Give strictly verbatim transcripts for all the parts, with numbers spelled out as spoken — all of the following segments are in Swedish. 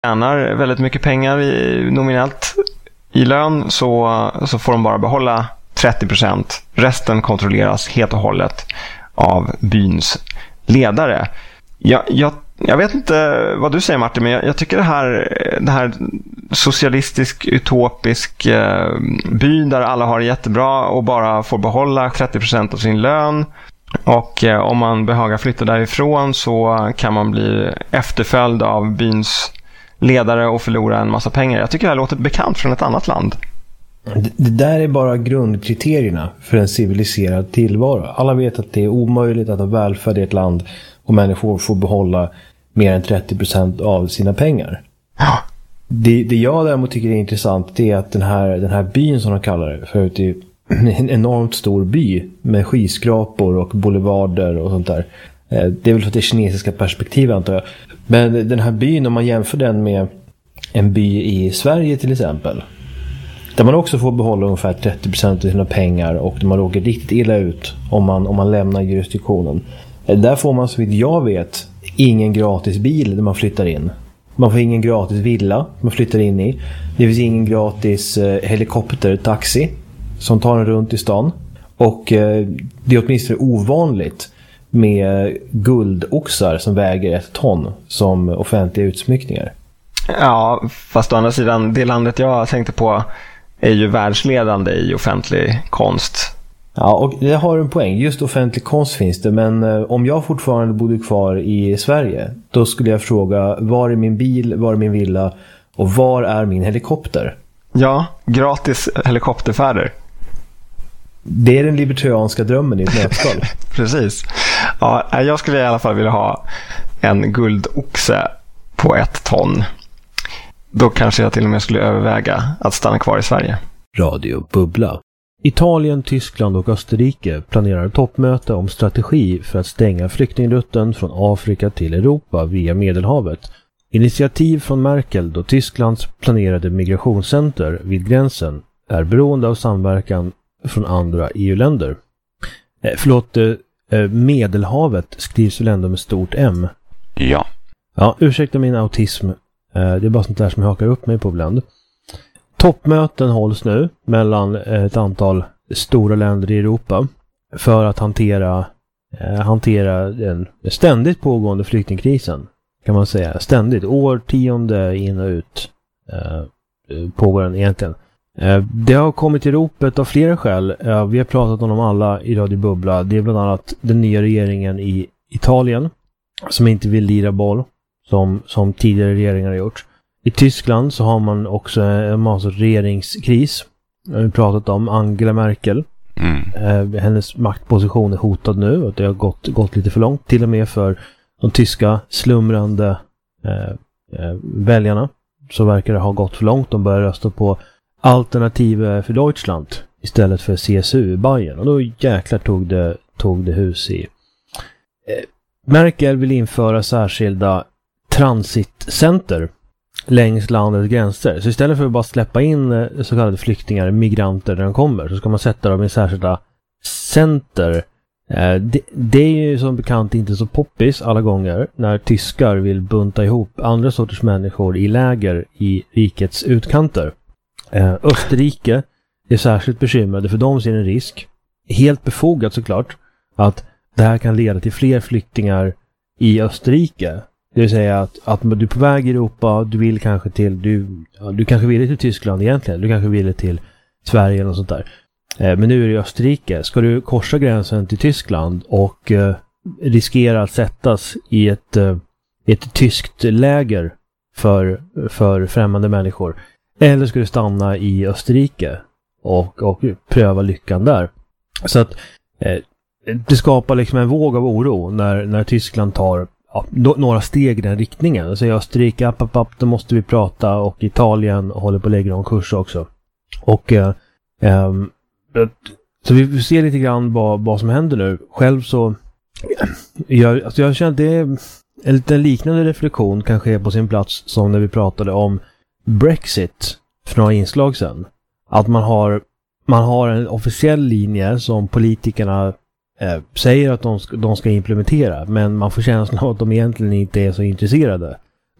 tjänar väldigt mycket pengar i, nominellt i lön så, så får de bara behålla trettio procent. Resten kontrolleras helt och hållet av byns ledare. Jag, jag, jag vet inte vad du säger, Martin, men jag, jag tycker det här, det här socialistisk, utopisk eh, by där alla har det jättebra och bara får behålla trettio procent av sin lön. Och eh, om man behagar flytta därifrån så kan man bli efterföljd av byns ledare och förlora en massa pengar. Jag tycker det här låter bekant från ett annat land. Det, det där är bara grundkriterierna för en civiliserad tillvaro. Alla vet att det är omöjligt att ha välfärd i ett land och människor får behålla mer än trettio procent av sina pengar. Ja. Det, det jag däremot tycker är intressant, det är att den här, den här byn som de kallar det, för det är en enormt stor by med skyskrapor och boulevarder och sånt där. Det är väl för det kinesiska perspektivet, antar jag. Men den här byn, om man jämför den med en by i Sverige till exempel, där man också får behålla ungefär trettio procent av sina pengar och där man råkar riktigt illa ut om man, om man lämnar jurisdiktionen. Där får man, så vitt jag vet, ingen gratis bil när man flyttar in. Man får ingen gratis villa man flyttar in i. Det finns ingen gratis eh, helikoptertaxi som tar en runt i stan. Och eh, det är åtminstone ovanligt med guldoxar som väger ett ton som offentliga utsmyckningar. Ja, fast å andra sidan, det landet jag tänkte på är ju världsledande i offentlig konst. Ja, och det har en poäng. Just offentlig konst finns det, men eh, om jag fortfarande bodde kvar i Sverige, då skulle jag fråga, var är min bil, var är min villa och var är min helikopter? Ja, gratis helikopterfärder. Det är den libertarianska drömmen i ett nötskal. Precis. Ja, jag skulle i alla fall vilja ha en guldoxe på ett ton. Då kanske jag till och med skulle överväga att stanna kvar i Sverige. Radio Bubbla. Italien, Tyskland och Österrike planerar toppmöte om strategi för att stänga flyktingrutten från Afrika till Europa via Medelhavet. Initiativ från Merkel då Tysklands planerade migrationscenter vid gränsen är beroende av samverkan från andra E U-länder. Eh, förlåt, eh, Medelhavet skrivs väl ändå med stort M? Ja. Ja, ursäkta min autism. Eh, det är bara sånt där som jag hakar upp mig på ibland. Toppmöten hålls nu mellan ett antal stora länder i Europa för att hantera, eh, hantera den ständigt pågående flyktingkrisen, kan man säga. Ständigt, årtionde in och ut eh, pågår den egentligen. Eh, det har kommit i ropet av flera skäl. Eh, vi har pratat om dem alla i Radio Bubbla. Det är bland annat den nya regeringen i Italien som inte vill lira boll som, som tidigare regeringar har gjort. I Tyskland så har man också en massa regeringskris. Vi har pratat om Angela Merkel. Mm. Eh, hennes maktposition är hotad nu och det har gått, gått lite för långt. Till och med för de tyska slumrande eh, eh, väljarna så verkar det ha gått för långt. De börjar rösta på Alternative för Deutschland istället för C S U i Bayern. Och då jäklar tog det, tog det hus i. Eh, Merkel vill införa särskilda transitcenter längs landets gränser. Så istället för att bara släppa in så kallade flyktingar, migranter när de kommer, så ska man sätta dem i särskilda center. Det, det är ju som bekant inte så poppis alla gånger när tyskar vill bunta ihop andra sorters människor i läger i rikets utkanter. Österrike är särskilt bekymrade för de ser en risk, helt befogat såklart, att det här kan leda till fler flyktingar i Österrike. Det vill säga att, att du är på väg i Europa, du vill kanske till, du, du kanske vill till Tyskland egentligen, du kanske vill till Sverige eller något sånt där. Eh, men nu är det i Österrike. Ska du korsa gränsen till Tyskland och eh, riskera att sättas i ett, eh, ett tyskt läger för, för främmande människor? Eller ska du stanna i Österrike och, och pröva lyckan där? Så att eh, det skapar liksom en våg av oro när, när Tyskland tar ja, några steg i den riktningen. Så i Österrike, app, app, app, då måste vi prata, och Italien håller på att lägga om kurs också. Och eh, eh, så vi ser lite grann vad, vad som händer nu. Själv så jag, alltså jag känner att det är en liten liknande reflektion kanske är på sin plats som när vi pratade om Brexit för några inslag sedan. Att man har, man har en officiell linje som politikerna eh, säger att de ska, de ska implementera, men man får känslan av att de egentligen inte är så intresserade.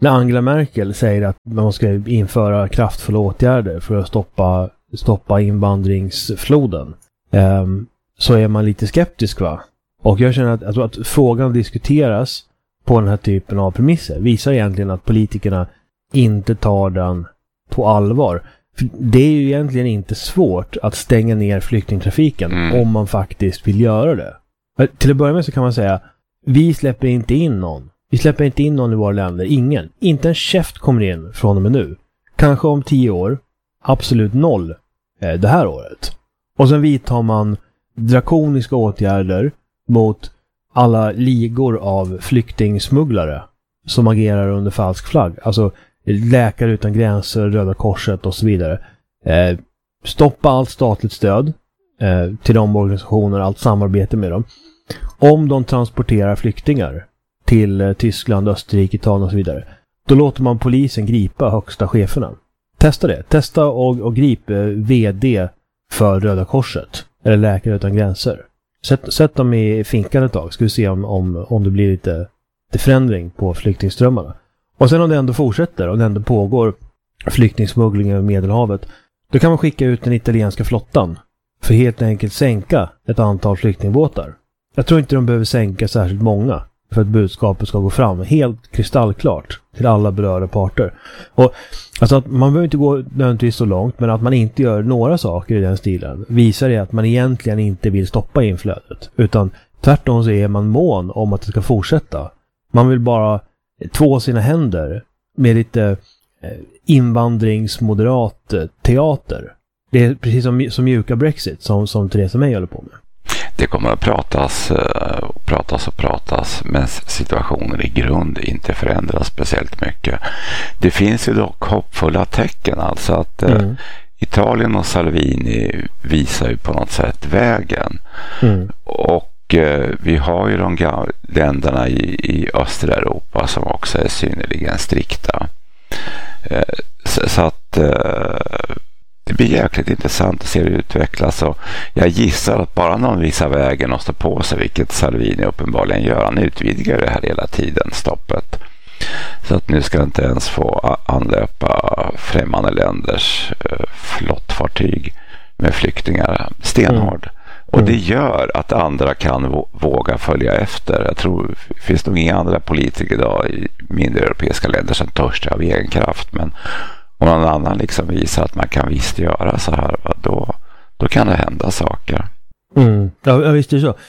när Angela Merkel säger att man ska införa kraftfulla åtgärder för att stoppa, stoppa invandringsfloden, eh, så är man lite skeptisk, va? Och jag känner att, att, att frågan diskuteras på den här typen av premisser visar egentligen att politikerna inte tar den på allvar. För det är ju egentligen inte svårt att stänga ner flyktingtrafiken mm. om man faktiskt vill göra det. Till att börja med så kan man säga, vi släpper inte in någon. Vi släpper inte in någon i våra länder. Ingen. Inte en käft kommer in från och med nu. Kanske om tio år. Absolut noll eh, det här året. Och sen vidtar man drakoniska åtgärder mot alla ligor av flyktingsmugglare som agerar under falsk flagg. Alltså Läkare utan gränser, Röda korset och så vidare. Eh, stoppa allt statligt stöd eh, till de organisationer, allt samarbete med dem. Om de transporterar flyktingar till eh, Tyskland, Österrike, Italien och så vidare, då låter man polisen gripa högsta cheferna. Testa det. Testa och, och grip eh, vd för Röda korset eller Läkare utan gränser. Sätt, sätt dem i finkan ett tag, ska vi se om, om, om det blir lite, lite förändring på flyktingströmmarna. Och sen om det ändå fortsätter, och det ändå pågår flyktingsmuggling över Medelhavet, då kan man skicka ut den italienska flottan för helt enkelt sänka ett antal flyktingbåtar. Jag tror inte de behöver sänka särskilt många för att budskapet ska gå fram helt kristallklart till alla berörda parter. Och alltså att man behöver inte gå nödvändigtvis så långt, men att man inte gör några saker i den stilen visar det att man egentligen inte vill stoppa inflödet, utan tvärtom så är man mån om att det ska fortsätta. Man vill bara två sina händer med lite invandringsmoderat teater. Det är precis som, som mjuka Brexit som, som Theresa May håller på med. Det kommer att pratas och pratas och pratas, men situationen i grund inte förändras speciellt mycket. Det finns ju dock hoppfulla tecken, alltså att mm. Italien och Salvini visar ju på något sätt vägen. Mm. Och vi har ju de länderna i, i östra Europa som också är synnerligen strikta. Så, så att det blir jäkligt intressant att se det utvecklas, och jag gissar att bara någon visar vägen och står på sig, vilket Salvini uppenbarligen gör. Han utvidgar det här hela tiden, stoppet. Så att nu ska inte ens få anlöpa främmande länders flottfartyg med flyktingar stenhård. Mm. Och det gör att andra kan våga följa efter. Jag tror det finns nog inga andra politiker idag i mindre europeiska länder som törstar av egen kraft. Men om någon annan liksom visar att man kan visst göra så här, då, då kan det hända saker. Mm. Ja, visst är det så.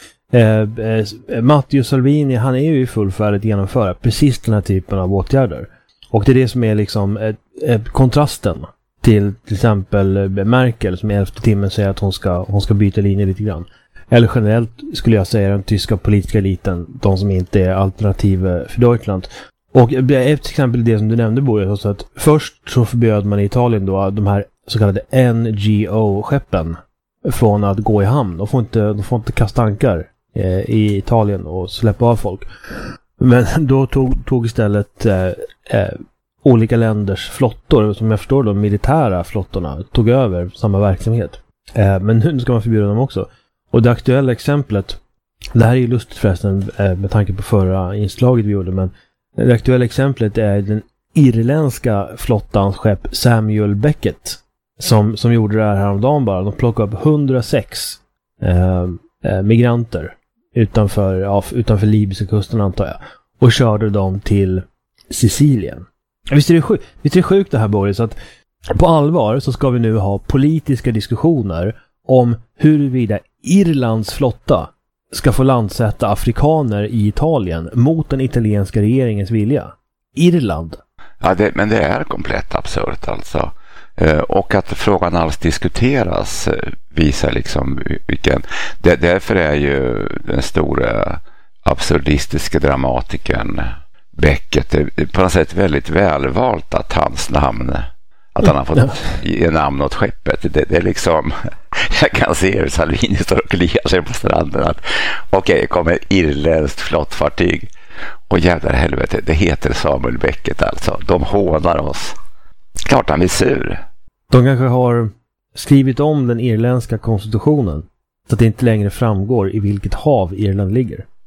Eh, eh, Matteo Salvini, han är ju i full färd att genomföra precis den här typen av åtgärder. Och det är det som är liksom eh, eh, kontrasten till till exempel Merkel, som i elfte timmen säger att hon ska, hon ska byta linje lite grann. Eller generellt skulle jag säga den tyska politiska eliten, de som inte är alternativ för Deutschland. Och ett exempel det som du nämnde, Boris, så att först så förbjöd man i Italien då de här så kallade N G O-skeppen från att gå i hamn. De får inte, de får inte kasta ankar eh, i Italien och släppa av folk. Men då tog, tog istället eh, eh, olika länders flottor, som jag förstår de militära flottorna, tog över samma verksamhet. Eh, men nu ska man förbjuda dem också. Och det aktuella exemplet, det här är ju lustigt förresten eh, med tanke på förra inslaget vi gjorde, men det aktuella exemplet är den irländska flottans skepp Samuel Beckett som, som gjorde det här häromdagen bara. De plockade upp hundrasex eh, eh, migranter utanför, ja, utanför libyska kusten antar jag, och körde dem till Sicilien. Visst är det sjukt, visst är det sjukt det här, Boris, att på allvar så ska vi nu ha politiska diskussioner om huruvida Irlands flotta ska få landsätta afrikaner i Italien mot den italienska regeringens vilja. Irland. Ja, det, men det är komplett absurt alltså. Eh, och att frågan alls diskuteras eh, visar liksom vilken... Det, därför är ju den stora absurdistiska dramatikern Beckett, det är på något sätt väldigt välvalt att hans namn, att han har fått ge namn åt skeppet. Det, det är liksom, jag kan se hur Salvini står och kliar sig på stranden att okej, okay, kommer ett irländskt flottfartyg och jävlar helvete, det heter Samuel Beckett alltså. De hånar oss. Klart han är sur. De kanske har skrivit om den irländska konstitutionen så att det inte längre framgår i vilket hav Irland ligger.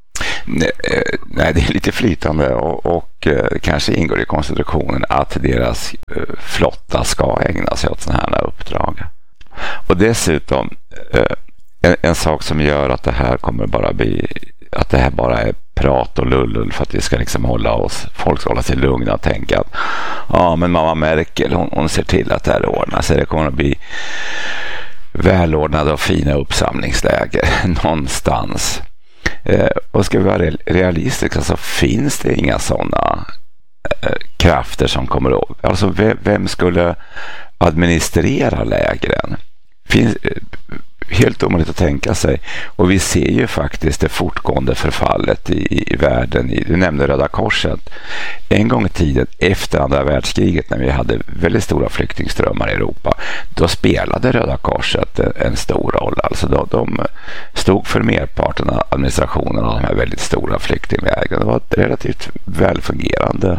Nej, det är lite flytande och, och eh, kanske ingår i konstitutionen att deras eh, flotta ska ägna sig åt sådana här uppdrag. Och dessutom eh, en, en sak som gör att det här kommer bara bli, att det här bara är prat och lullull för att vi ska liksom hålla oss, folk ska hålla sig lugna och tänka att ja, men mamma Merkel, hon, hon ser till att det här ordnar sig. Det kommer att bli välordnade och fina uppsamlingsläger någonstans. Eh, och ska vi vara realistiska så finns det inga sådana eh, krafter som kommer upp. Alltså vem, vem skulle administrera lägren? Finns, eh, helt omöjligt att tänka sig. Och vi ser ju faktiskt det fortgående förfallet i, i världen. I, du nämnde Röda Korset. En gång i tiden efter andra världskriget när vi hade väldigt stora flyktingströmmar i Europa, då spelade Röda Korset en, en stor roll. Alltså de, de stod för merparten av administrationen av de här väldigt stora flyktinglägren. Det var ett relativt välfungerande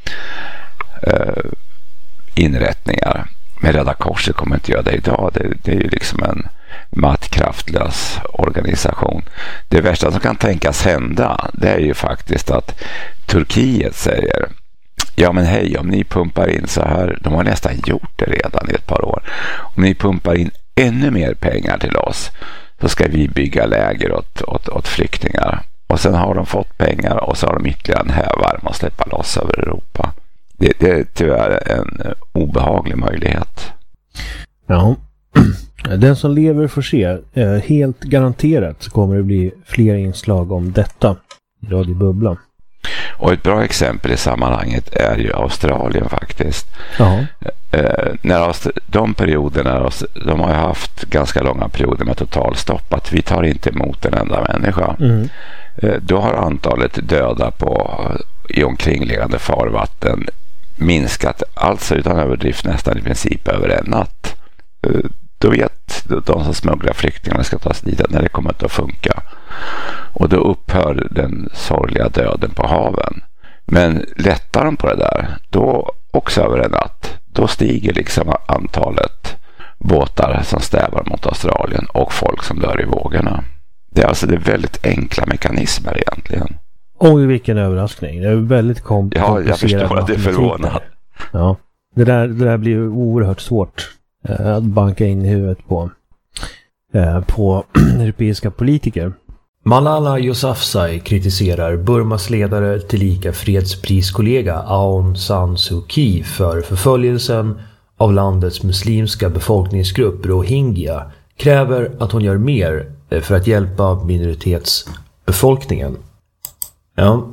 eh, inrättningar. Men Röda Korset kommer inte göra det idag. Det, det är ju liksom en mattkraftlös organisation. Det värsta som kan tänkas hända, det är ju faktiskt att Turkiet säger ja men hej, om ni pumpar in så här, de har nästan gjort det redan i ett par år, om ni pumpar in ännu mer pengar till oss så ska vi bygga läger åt, åt, åt flyktingar. Och sen har de fått pengar och så har de ytterligare en hävarm att släppa loss över Europa. Det, det är tyvärr en obehaglig möjlighet. Ja. Den som lever får se. Helt garanterat så kommer det bli fler inslag om detta i Radio Bubbla. Och ett bra exempel i sammanhanget är ju Australien faktiskt. Jaha. Eh, när de perioderna, de har ju haft ganska långa perioder med totalstopp, att vi tar inte emot en enda människa. Mm. Eh, då har antalet döda på i omkringliggande farvatten minskat, alltså utan överdrift nästan i princip över en natt. Eh, då vet de som smugglar flyktingarna ska tas dit när det kommer inte att funka. Och då upphör den sorgliga döden på haven. Men lättar de på det där, då också över en natt, då stiger liksom antalet båtar som stävar mot Australien och folk som dör i vågorna. Det är alltså det är väldigt enkla mekanismer egentligen. Oj, vilken överraskning. Det är väldigt kom- komplicerat. Ja, jag förstår att det är förvånat. Ja, det där, det där blir oerhört svårt eh, att banka in i huvudet på, eh, på europeiska politiker. Malala Yousafzai kritiserar Burmas ledare tillika fredspriskollega Aung San Suu Kyi för förföljelsen av landets muslimska befolkningsgrupp Rohingya, kräver att hon gör mer för att hjälpa minoritetsbefolkningen. Ja.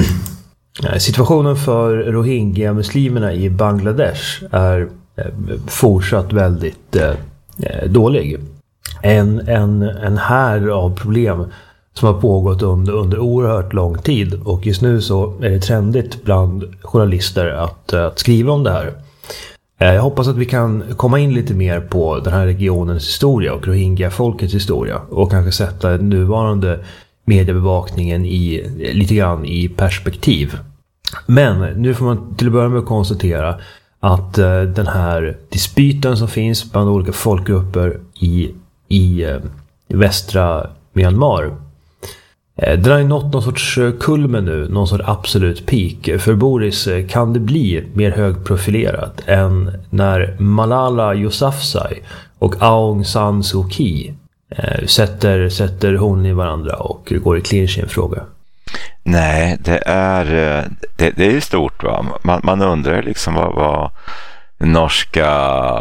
Situationen för Rohingya-muslimerna i Bangladesh är fortsatt väldigt eh, dålig. En, en, en här av problem som har pågått under, under oerhört lång tid, och just nu så är det trendigt bland journalister att, att skriva om det här. Jag hoppas att vi kan komma in lite mer på den här regionens historia och Rohingya-folkets historia och kanske sätta den nuvarande mediebevakningen i, lite grann i perspektiv. Men nu får man till att börja med konstatera att uh, den här dispyten som finns bland olika folkgrupper i, i uh, västra Myanmar, uh, den har ju nått någon sorts kulmen nu, någon sorts absolut peak. För Boris uh, kan det bli mer högprofilerat än när Malala Yousafzai och Aung San Suu Kyi uh, sätter, sätter hon i varandra och går i clinch i en fråga. Nej, det är det, det är ju stort, va? Man, man undrar liksom vad, vad norska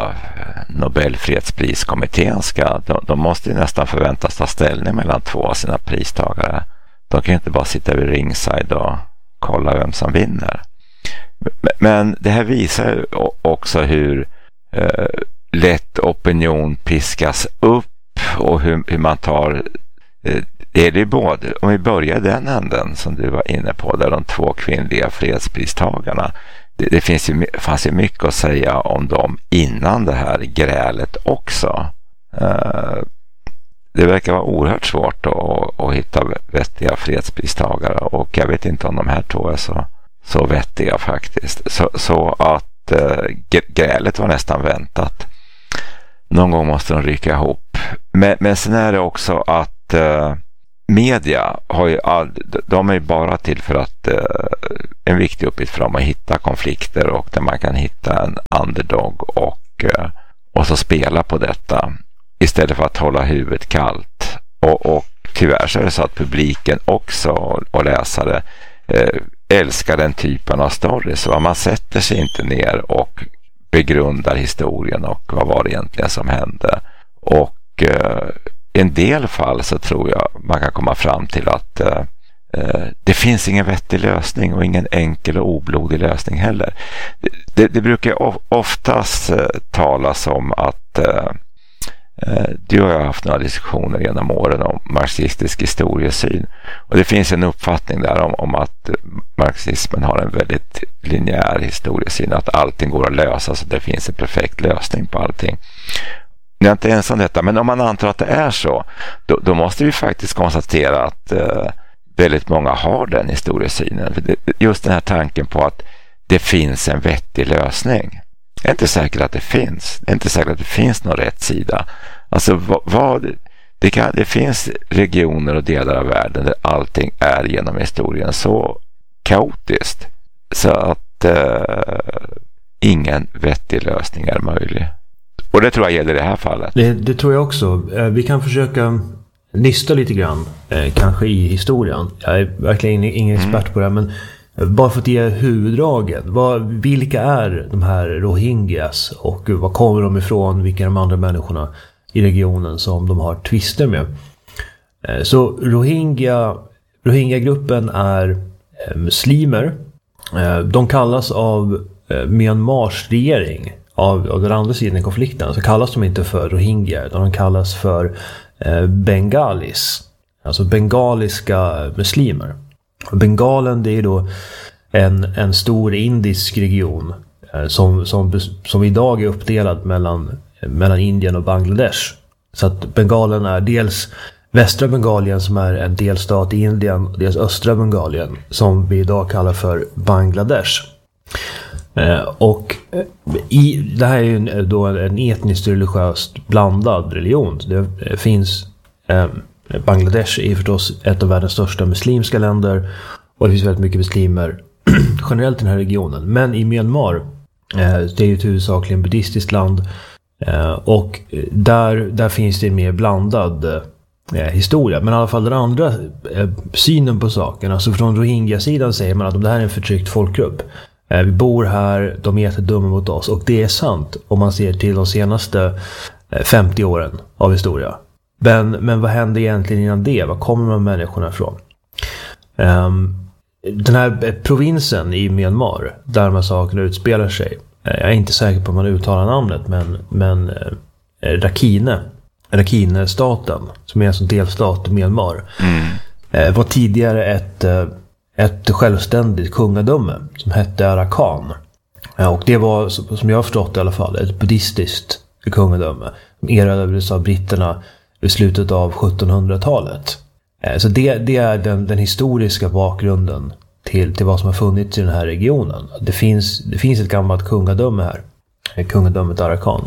Nobelfredspriskommittén ska, de, de måste ju nästan förväntas ta ställning mellan två av sina pristagare. De kan ju inte bara sitta vid ringside och kolla vem som vinner. Men, men det här visar också hur eh, lätt opinion piskas upp och hur, hur man tar eh, det är det både, om vi börjar den änden som du var inne på, där de två kvinnliga fredspristagarna, det, det finns ju, fanns ju mycket att säga om dem innan det här grälet också. Uh, det verkar vara oerhört svårt att, att hitta vettiga fredspristagare, och jag vet inte om de här två är så, så vettiga faktiskt. Så, så att uh, grälet var nästan väntat. Någon gång måste de rycka ihop. Men, men sen är det också att uh, media har ju all, de är ju bara till för att eh, en viktig uppgift för dem att hitta konflikter och där man kan hitta en underdog och, eh, och så spela på detta istället för att hålla huvudet kallt. Och, och tyvärr så är det så att publiken också och läsare eh, älskar den typen av stories. Så man sätter sig inte ner och begrundar historien och vad var det egentligen som hände. Och eh, i en del fall så tror jag man kan komma fram till att eh, det finns ingen vettig lösning och ingen enkel och oblodig lösning heller. Det, det brukar oftast eh, talas om att eh, du har ju haft några diskussioner genom åren om marxistisk historiesyn och det finns en uppfattning där om, om att marxismen har en väldigt linjär historiesyn, att allting går att lösa så det finns en perfekt lösning på allting. Jag är inte ensam detta, men om man antar att det är så, då, då måste vi faktiskt konstatera att eh, väldigt många har den historiesynen. För det, just den här tanken på att det finns en vettig lösning. Det är inte säkert att det finns. Det är inte säkert att det finns någon rätt sida. Alltså vad, vad det, kan, det finns regioner och delar av världen där allting är genom historien så kaotiskt så att eh, ingen vettig lösning är möjlig. Och det tror jag gäller i det här fallet. Det, det tror jag också. Vi kan försöka nysta lite grann, eh, kanske i historien. Jag är verkligen ingen expert mm. på det, men bara för att ge huvuddraget. Vad, vilka är de här Rohingyas och var kommer de ifrån? Vilka är de andra människorna i regionen som de har tvister med? Eh, så Rohingya, Rohingya-gruppen är eh, muslimer. Eh, de kallas av eh, Myanmars regering. Av, av den andra sidan i konflikten så kallas de inte för Rohingya utan de kallas för eh, bengalis, alltså bengaliska muslimer. Bengalen, det är då en, en stor indisk region eh, som, som, som idag är uppdelad mellan, mellan Indien och Bangladesh. Så att Bengalen är dels västra Bengalien som är en delstat i Indien och dels östra Bengalien som vi idag kallar för Bangladesh. Eh, och eh, i, det här är ju då en etniskt religiöst blandad religion. Det eh, finns eh, Bangladesh är förstås ett av världens största muslimska länder och det finns väldigt mycket muslimer generellt i den här regionen. Men i Myanmar, eh, det är ju ett huvudsakligen buddhistiskt land eh, och där, där finns det en mer blandad eh, historia. Men i alla fall den andra eh, synen på saken, alltså från Rohingya-sidan säger man att om det här är en förtryckt folkgrupp. Vi bor här, de är jättedumma mot oss. Och det är sant om man ser till de senaste femtio åren av historia. Men, men vad hände egentligen innan det? Var kommer de människorna ifrån? Um, den här provinsen i Myanmar, där de här sakerna utspelar sig. Jag är inte säker på om man uttalar namnet, men, men eh, Rakhine, Rakhine-staten, som är en sån delstat i Myanmar, mm. eh, var tidigare ett... Eh, ett självständigt kungadöme som hette Arakan. Och det var, som jag har förstått i alla fall, ett buddhistiskt kungadöme som erövrades av britterna i slutet av sjuttonhundratalet. Så det, det är den, den historiska bakgrunden till, till vad som har funnits i den här regionen. Det finns, det finns ett gammalt kungadöme här, kungadömet Arakan.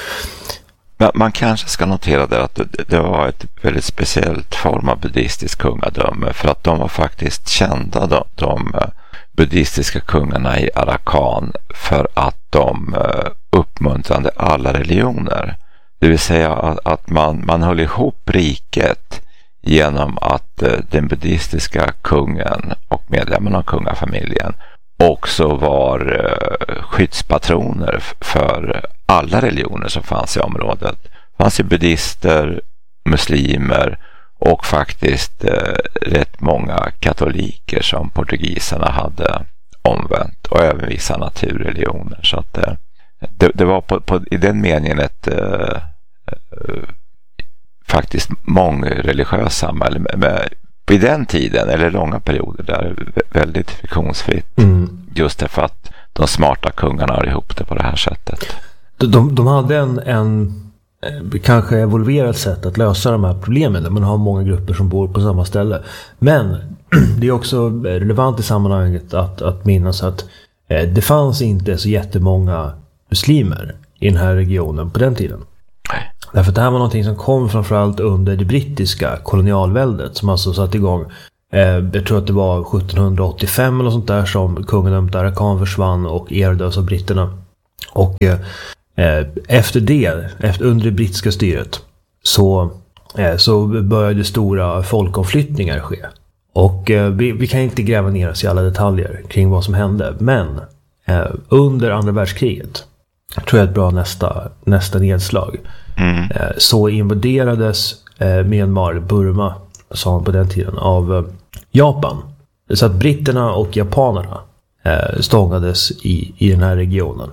Man kanske ska notera där att det var ett väldigt speciellt form av buddhistiskt kungadöme för att de var faktiskt kända, de, de buddhistiska kungarna i Arakan, för att de uppmuntrade alla religioner. Det vill säga att, att man, man höll ihop riket genom att den buddhistiska kungen och medlemmarna av kungafamiljen också var skyddspatroner för alla religioner som fanns i området. Det fanns ju buddhister, muslimer och faktiskt eh, rätt många katoliker som portugiserna hade omvänt och även vissa naturreligioner. Så att eh, det, det var på, på, i den meningen ett eh, eh, faktiskt mångreligiöst samhälle med, med, i den tiden, eller långa perioder där, väldigt friktionsfritt. Mm. Just därför att de smarta kungarna har ihop det på det här sättet. De, de hade en, en kanske evolverat sätt att lösa de här problemen där man har många grupper som bor på samma ställe. Men det är också relevant i sammanhanget att, att minnas att eh, det fanns inte så jättemånga muslimer i den här regionen på den tiden. Därför att det här var någonting som kom framförallt under det brittiska kolonialväldet som alltså satt igång. Eh, jag tror att det var sjuttonhundraåttiofem eller sånt där som kungadömet Arakan försvann och erövrades av britterna. Och eh, efter det, efter, under det brittiska styret, så, eh, så började stora folkomflyttningar ske. Och eh, vi, vi kan inte gräva ner oss i alla detaljer kring vad som hände. Men eh, under andra världskriget, tror jag är ett bra nästa, nästa nedslag, mm. eh, så invaderades eh, Myanmar, Burma, sa på den tiden, av eh, Japan. Så att britterna och japanerna eh, stångades i, i den här regionen.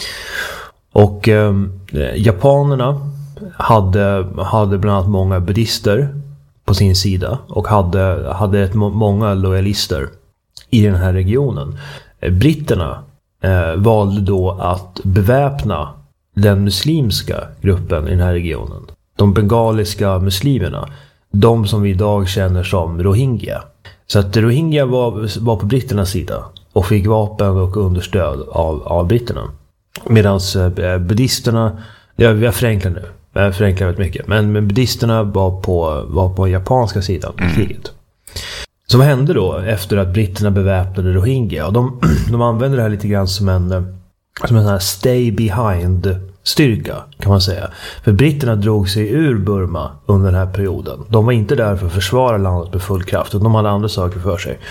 Och eh, japanerna hade, hade bland annat många buddhister på sin sida och hade, hade ett, många lojalister i den här regionen. Eh, britterna eh, valde då att beväpna den muslimska gruppen i den här regionen. De bengaliska muslimerna. De som vi idag känner som Rohingya. Så att Rohingya var, var på britternas sida och fick vapen och understöd av, av britterna. Medan eh, buddhisterna, ja, vi har förenklat nu, jag förenklar väldigt mycket, men, men buddhisterna var på, var på japanska sidan i kriget. Så vad hände då efter att britterna beväpnade Rohingya? Och de, de använde det här lite grann som en, som en sån här stay behind styrka, kan man säga. För britterna drog sig ur Burma under den här perioden. De var inte där för att försvara landet med full kraft, utan de hade andra saker för sig.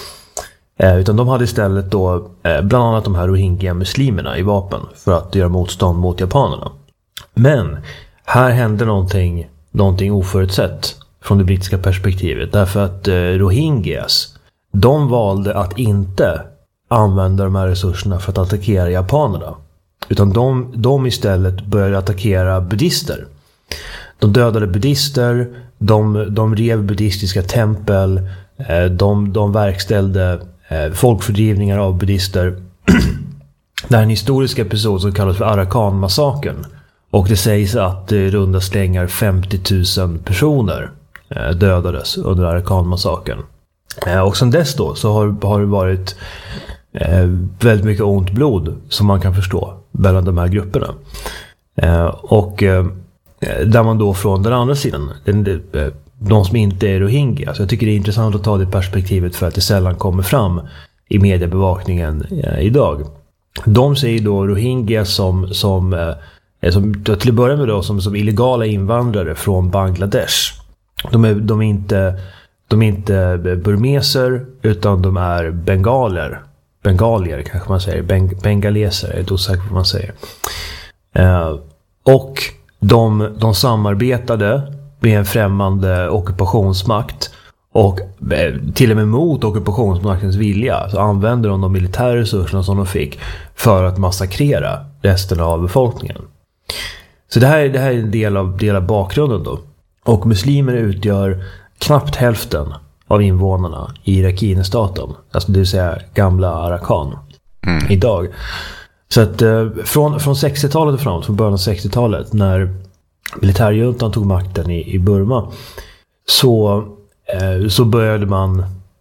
Eh, utan de hade istället då eh, bland annat de här Rohingya-muslimerna i vapen för att göra motstånd mot japanerna. Men här hände någonting, någonting oförutsett från det brittiska perspektivet. Därför att eh, Rohingyas, de valde att inte använda de här resurserna för att attackera japanerna. Utan de, de istället började attackera buddhister. De dödade buddhister, de, de rev buddhistiska tempel, eh, de, de verkställde eh, folkfördrivningar av buddhister. Det är en historisk episod som kallas för Arakan-massakern. Och det sägs att eh, runda slängar femtio tusen personer eh, dödades under Arakan-massakern. Eh, och sedan dess då så har, har det varit eh, väldigt mycket ont blod som man kan förstå mellan de här grupperna. Eh, och eh, där man då från den andra sidan, den, de som inte är Rohingya. Så jag tycker det är intressant att ta det perspektivet för att det sällan kommer fram i mediebevakningen eh, idag. De säger då Rohingya som, som, eh, som till att börja med då, som, som illegala invandrare från Bangladesh. De är, de är inte, de är inte burmeser utan de är bengaler. Bengalier kanske man säger. Beng- bengaleser, jag är inte osäker på vad man säger. Eh, och de, de samarbetade med en främmande ockupationsmakt och eh, till och med mot ockupationsmaktens vilja så använde de de militära resurserna som de fick för att massakrera resten av befolkningen. Så det här, det här är en del av, del av bakgrunden då. Och muslimer utgör knappt hälften av invånarna i Rakhine-staten. Alltså det vill säga gamla Arakan mm. idag. Så att eh, från, från sextiotalet och framåt, från början av sextiotalet när militärjuntan tog makten i, i Burma så, eh, så började man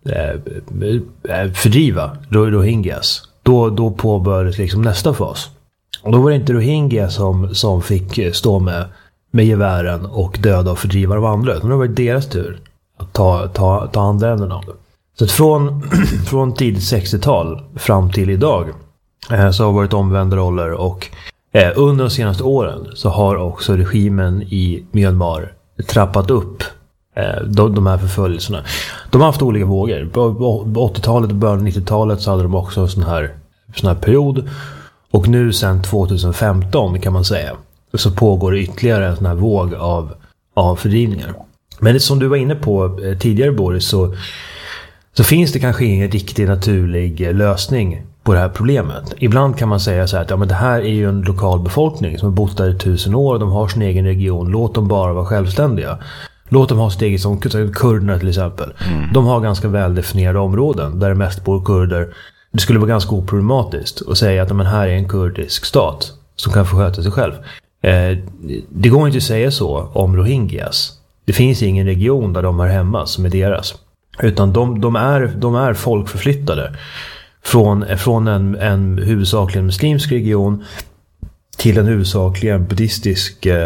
eh, fördriva Rohingyas. Då, då påbörjades liksom nästa fas. Och då var det inte Rohingya som, som fick stå med, med gevären och döda och fördriva de andra. Men det var deras tur att ta, ta, ta andra änden av det. Så att från, från tidigt sextiotal fram till idag eh, så har det varit omvända roller och eh, under de senaste åren så har också regimen i Myanmar trappat upp eh, de, de här förföljelserna. De har haft olika vågor. På åttiotalet och början av nittiotalet så hade de också en sån här, sån här period. Och nu sedan tjugohundrafemton kan man säga så pågår det ytterligare en sån här våg av, av fördrivningar. Men det som du var inne på eh, tidigare Boris så, så finns det kanske ingen riktigt naturlig eh, lösning på det här problemet. Ibland kan man säga så här att ja, men det här är ju en lokal befolkning som har bott där i tusen år och de har sin egen region. Låt dem bara vara självständiga. Låt dem ha sitt eget, som kurderna till exempel. Mm. De har ganska väldefinierade områden där det mest bor kurder. Det skulle vara ganska oproblematiskt att säga att men här är en kurdisk stat som kan få sköta sig själv. Eh, det går inte att säga så om Rohingyas. Det finns ingen region där de har hemma som är deras. Utan de, de, är, de är folkförflyttade från, från en, en huvudsakligen muslimsk region till en huvudsakligen buddhistisk eh,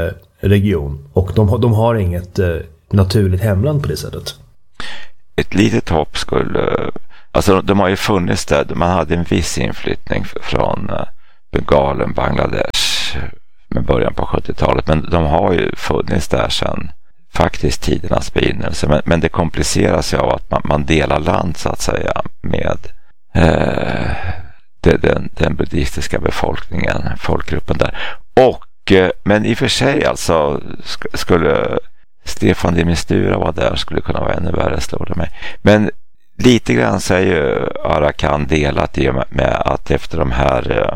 region. Och de, de har inget eh, naturligt hemland på det sättet. Ett litet hopp skulle... Alltså de har ju funnits där. Man hade en viss inflyttning från Bengalen, Bangladesh med början på sjuttiotalet. Men de har ju funnits där sedan faktiskt tidernas begynnelse. Men, men det kompliceras ju av att man, man delar land så att säga med eh, det, den, den buddhistiska befolkningen, folkgruppen där. Och, eh, men i och för sig alltså sk- skulle Stefan de Mistura vara där skulle kunna vara ännu värre, slår det mig. Men lite grann så är ju Arakan delat i och med att efter de här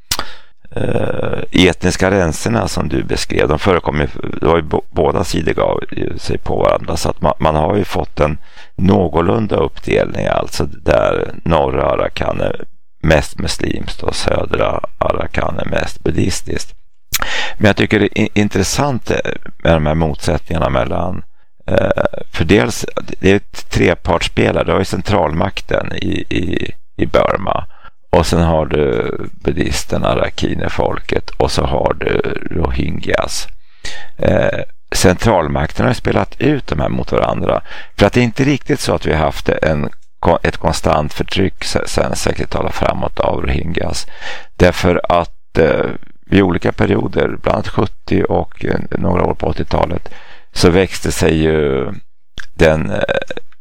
eh, etniska renserna som du beskrev, de förekommer, det var ju b- båda sidor gav sig på varandra, så att man, man har ju fått en någorlunda uppdelning, alltså där norra Arakan är mest muslimskt och södra Arakan är mest buddhistiskt. Men jag tycker det är intressant med de här motsättningarna mellan för dels, det är ett trepartsspelare. Du har ju centralmakten i, i, i Burma och sen har du buddhisterna, Rakhine-folket och så har du Rohingyas. Eh, centralmakten har spelat ut de här mot varandra, för att det är inte riktigt så att vi har haft en, ett konstant förtryck sedan sextiotalet framåt av Rohingyas, därför att eh, vid olika perioder, bland annat sjuttio och några år på åttiotalet, så växte sig ju den eh,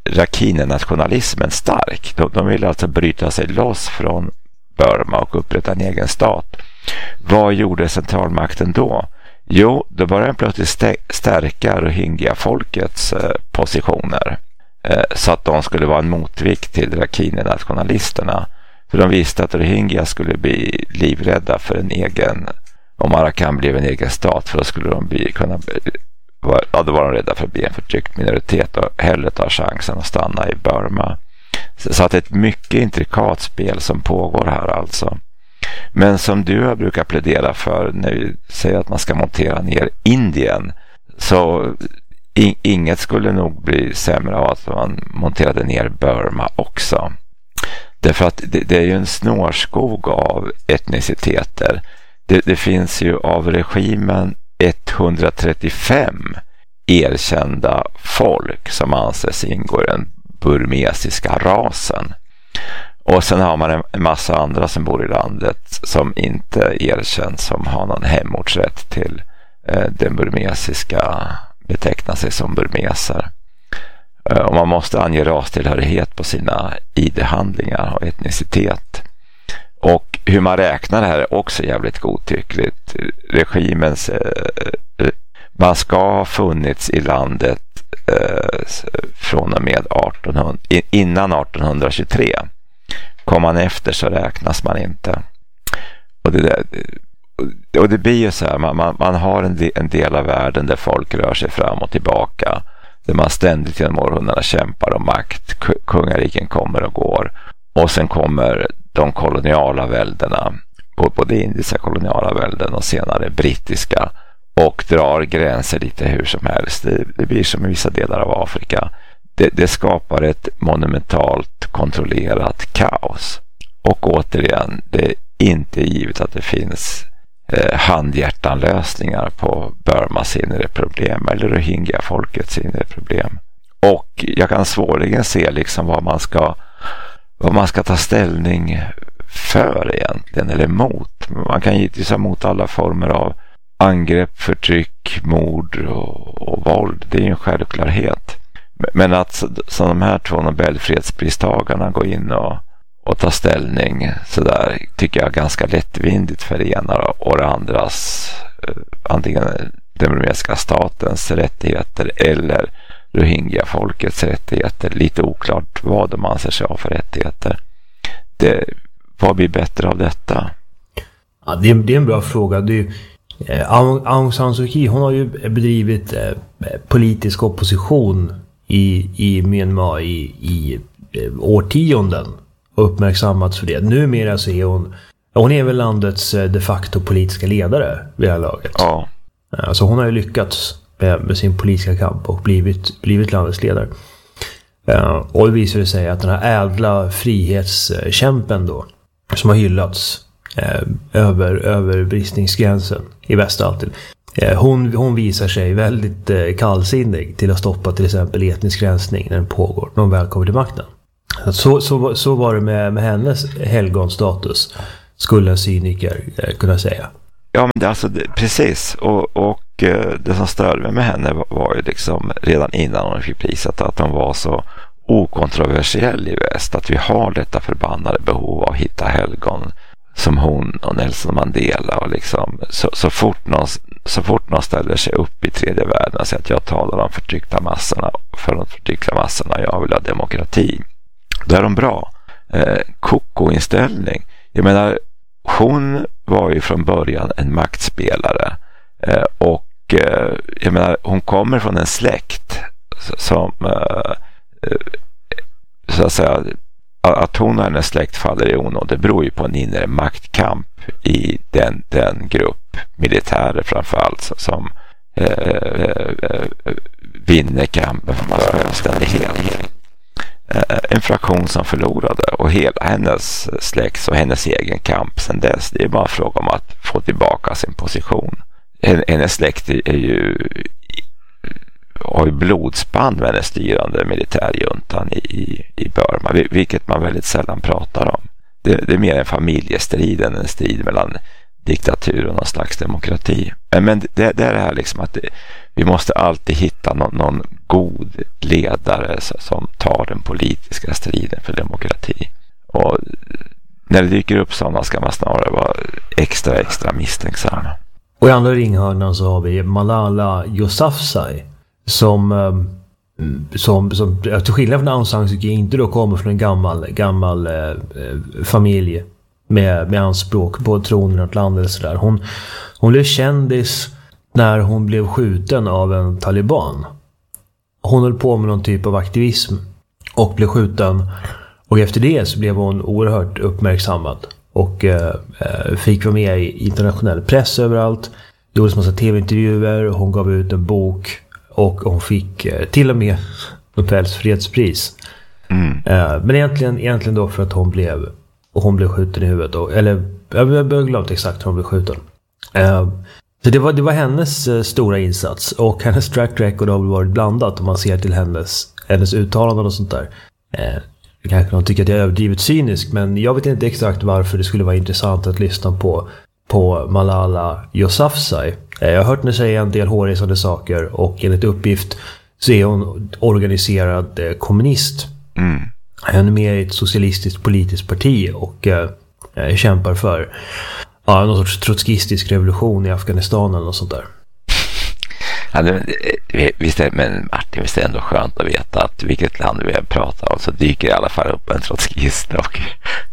Rakhine-nationalismen stark. De, de ville alltså bryta sig loss från Burma och upprätta en egen stat. Vad gjorde centralmakten då? Jo, då började den plötsligt stä- stärka Rohingya-folkets eh, positioner. Eh, så att de skulle vara en motvikt till Rakhine-nationalisterna. För de visste att Rohingya skulle bli livrädda för en egen, om Arakan blev en egen stat, för då skulle de bli, kunna var, ja, då var de rädda för att bli en förtryckt minoritet och hellre ta chansen att stanna i Burma. Så, så att det är ett mycket intrikat spel som pågår här alltså. Men som du brukar plädera för när vi säger att man ska montera ner Indien, så in, inget skulle nog bli sämre av att man monterade ner Burma också. Därför att det, det är ju en snårskog av etniciteter. Det, det finns ju av regimen etthundratrettiofem erkända folk som anses ingå i den burmesiska rasen. Och sen har man en massa andra som bor i landet som inte erkänns, som har någon hemortsrätt till eh, den burmesiska, betecknar sig som burmeser. Eh, och man måste ange rastillhörighet på sina I D-handlingar och etnicitet. Och hur man räknar det här är också jävligt godtyckligt. Regimens eh, man ska ha funnits i landet eh, från och med artonhundra, innan artonhundratjugotre. Kommer man efter så räknas man inte. Och det, där, och det blir ju så här, man, man, man har en del, en del av världen där folk rör sig fram och tillbaka, där man ständigt genom århundraden kämpar om makt. Kungariken kommer och går. Och sen kommer de koloniala väldena, både indiska koloniala välden och senare brittiska, och drar gränser lite hur som helst. Det, det blir som i vissa delar av Afrika. Det, det skapar ett monumentalt kontrollerat kaos. Och återigen, det är inte givet att det finns eh, handhjärtanlösningar på Burmas inre problem eller Rohingya-folkets inre problem. Och jag kan svårligen se liksom vad man ska vad man ska ta ställning för egentligen, eller emot. Man kan givetvis ha emot alla former av angrepp, förtryck, mord och, och våld. Det är ju en självklarhet. Men att som de här två Nobelfredspristagarna går in och, och tar ställning så där, tycker jag ganska lättvindigt för det ena och det andras eh, antingen den burmesiska statens rättigheter eller Rohingya-folkets rättigheter. Lite oklart vad de anser sig ha för rättigheter. Det, vad blir bättre av detta? Ja, det, är, det är en bra fråga. Det är, eh, Aung San Suu Kyi, hon har ju bedrivit eh, politisk opposition i, i Myanmar i, i eh, årtionden och uppmärksammats för det. Numera så är hon hon är väl landets eh, de facto politiska ledare vid det här laget. Ja. Alltså hon har ju lyckats med, med sin politiska kamp och blivit, blivit landets ledare. Uh, och det visar sig att den här ädla frihetskämpen då, som har hyllats uh, över, över bristningsgränsen i väst alltid, Hon, hon visar sig väldigt kallsinnig till att stoppa till exempel etnisk rensning när den pågår, när hon väl kommer till makten. Så, så, så var det med, med hennes helgonstatus, skulle en cyniker kunna säga. Ja, men det, alltså, det, precis. Och, och det som störde mig med henne var, var ju liksom redan innan hon fick priset att hon var så okontroversiell i väst, att vi har detta förbannade behov av att hitta helgon som hon och Nelson Mandela, och liksom så, så, fort någon, så fort någon ställer sig upp i tredje världen och säger att jag talar om förtryckta massorna, för de förtryckta massorna, jag vill ha demokrati, då är de bra. Eh, koko-inställning. Jag menar, hon var ju från början en maktspelare, eh, och eh, jag menar, hon kommer från en släkt som eh, så att säga, att hon och hennes släkt faller i onåd, det beror ju på en inre maktkamp i den, den grupp militärer framförallt som eh, eh, vinner kampen för självständighet. Eh, en fraktion som förlorade, och hela hennes släkt och hennes egen kamp sedan dess, det är bara fråga om att få tillbaka sin position. Hennes släkt är ju har ju blodsband med den styrande militärjuntan i, i, i Burma, vilket man väldigt sällan pratar om. Det, det är mer en familjestrid än en strid mellan diktatur och någon slags demokrati. Men det, det är det här liksom att det, vi måste alltid hitta någon, någon god ledare som tar den politiska striden för demokrati. Och när det dyker upp sådana ska man snarare vara extra, extra misstänksam. Och i andra ringhörnan så har vi Malala Yousafzai, som, som, som till skillnad från Aung San Suu Kyi inte då kommer från en gammal, gammal eh, familj med, med anspråk på tronen i ett land eller sådär. Hon, hon blev kändis när hon blev skjuten av en taliban. Hon höll på med någon typ av aktivism och blev skjuten, och efter det så blev hon oerhört uppmärksammad och eh, fick vara med i internationell press överallt. Det gjordes massa tv-intervjuer, hon gav ut en bok och hon fick eh, till och med Nobels fredspris. Mm. Eh, men egentligen, egentligen då för att hon blev och hon blev skjuten i huvudet då, eller jag har glömt exakt hur hon blev skjuten. Eh, så det var, det var hennes eh, stora insats, och hennes track record har väl varit blandat om man ser till hennes, hennes uttalanden och sånt där. Eh, kanske någon tycker att jag är överdrivet cynisk, men jag vet inte exakt varför det skulle vara intressant att lyssna på på Malala Yousafzai. Jag har hört henne säga en del hårresande saker, och enligt uppgift så är hon organiserad kommunist. Mm. Hon är med i ett socialistiskt politiskt parti och äh, kämpar för ja, någon sorts trotskistisk revolution i Afghanistan eller något sånt där. Ja, det, visst är, men Martin, visst är det ändå skönt att veta att vilket land vi pratar om så dyker i alla fall upp en trotskist och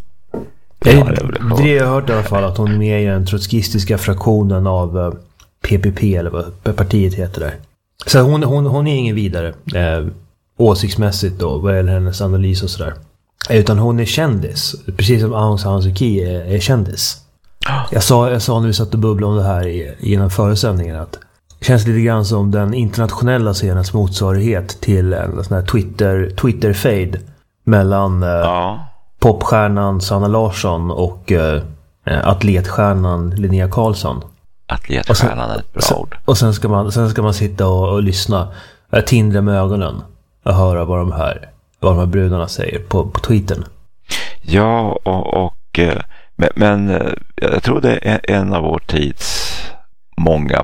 det har jag hört i alla fall, att hon är med i den trotskistiska fraktionen av P P P eller vad partiet heter där. Så hon, hon, hon är ingen vidare eh, åsiktsmässigt då, vad gäller hennes analys och sådär. Utan hon är kändis, precis som Aung San Suu Kyi är, är kändis. Jag sa, jag sa när vi satt och bubblade om det här i, innan föresändningen att det känns lite grann som den internationella scenens motsvarighet till en sån här Twitter, Twitter-fade mellan eh, ja. popstjärnan Sanna Larsson och eh, atletstjärnan Linnea Karlsson. Atletstjärnan är ett bra ord. Och sen ska man, sen ska man sitta och, och lyssna, äh, tindra med ögonen och höra vad de här, vad de här brudarna säger på, på Twittern. Ja, och, och men, men jag tror det är en av vår tids många